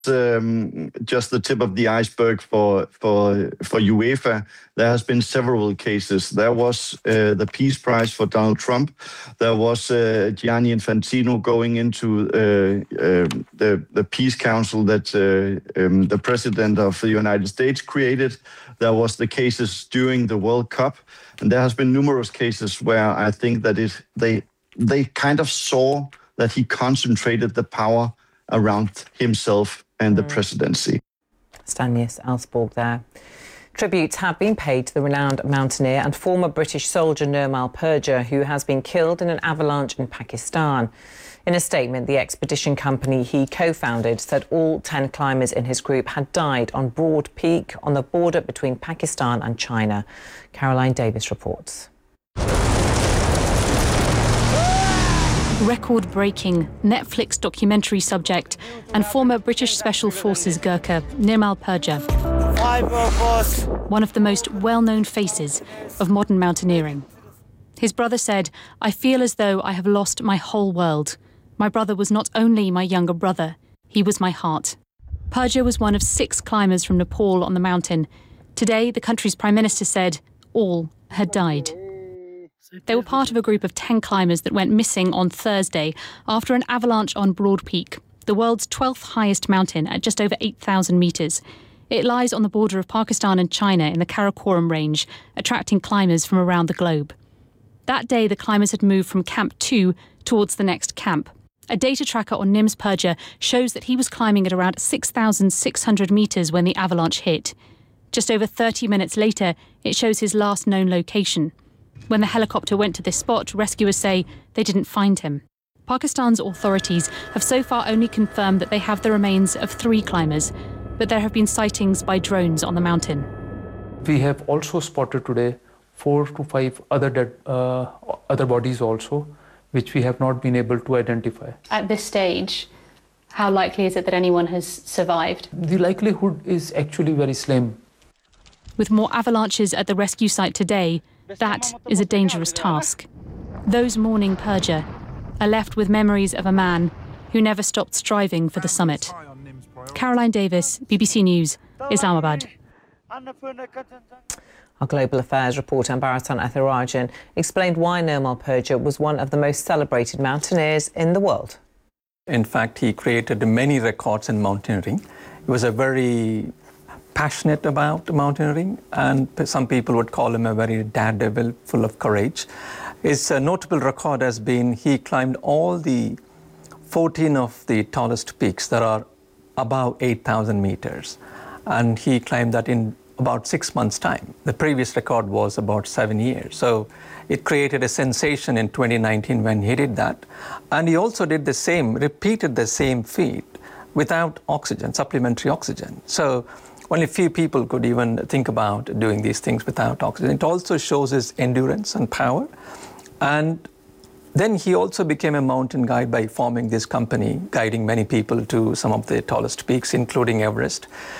just the tip of the iceberg for UEFA. There has been several cases. There was the Peace Prize for Donald Trump. There was Gianni Infantino going into the Peace Council that the President of the United States created. There was the cases during the World Cup, and there has been numerous cases where I think that they kind of saw that he concentrated the power around himself and the presidency. Stanislas Alsborg there. Tributes have been paid to the renowned mountaineer and former British soldier Nirmal Purja, who has been killed in an avalanche in Pakistan. In a statement, the expedition company he co-founded said all 10 climbers in his group had died on Broad Peak on the border between Pakistan and China. Caroline Davis reports. Record-breaking Netflix documentary subject and former British Special Forces Gurkha Nirmal Purja, one of the most well-known faces of modern mountaineering. His brother said, "I feel as though I have lost my whole world. My brother was not only my younger brother, he was my heart." Purja was one of 6 climbers from Nepal on the mountain. Today, the country's Prime Minister said all had died. They were part of a group of 10 climbers that went missing on Thursday after an avalanche on Broad Peak, the world's 12th highest mountain at just over 8,000 metres. It lies on the border of Pakistan and China in the Karakoram range, attracting climbers from around the globe. That day, the climbers had moved from Camp 2 towards the next camp. A data tracker on Nims Purja shows that he was climbing at around 6,600 metres when the avalanche hit. Just over 30 minutes later, it shows his last known location. When the helicopter went to this spot, rescuers say they didn't find him. Pakistan's authorities have so far only confirmed that they have the remains of 3 climbers, but there have been sightings by drones on the mountain. We have also spotted today 4 to 5 other bodies also, which we have not been able to identify. At this stage, how likely is it that anyone has survived? The likelihood is actually very slim. With more avalanches at the rescue site today, that is a dangerous task. Those mourning Purja are left with memories of a man who never stopped striving for the summit. Caroline Davis, BBC News, Islamabad. Our global affairs reporter Barasan Athirajan explained why Nirmal Purja was one of the most celebrated mountaineers in the world. In fact, he created many records in mountaineering. He was a very passionate about mountaineering, and some people would call him a very daredevil, full of courage. His notable record has been he climbed all the 14 of the tallest peaks that are above 8,000 meters, and he climbed that in about 6 months' time. The previous record was about 7 years. So it created a sensation in 2019 when he did that. And he also did the same, repeated the same feat without oxygen, supplementary oxygen. So only few people could even think about doing these things without oxygen. It also shows his endurance and power. And then he also became a mountain guide by forming this company, guiding many people to some of the tallest peaks, including Everest.